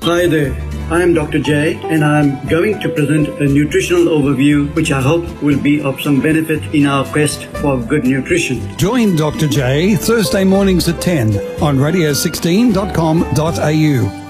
Hi there, I am Dr. J and I am going to present a nutritional overview which I hope will be of some benefit in our quest for good nutrition. Join Dr. J Thursday mornings at 10 on radio16.com.au.